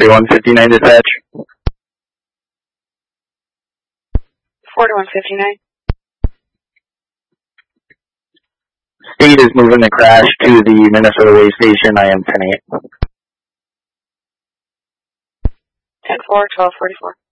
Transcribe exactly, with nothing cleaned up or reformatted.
forty-one fifty-nine dispatch. forty-one fifty-nine. State is moving the crash to the Minnesota Way Station. I am ten eight. ten four, twelve forty-four.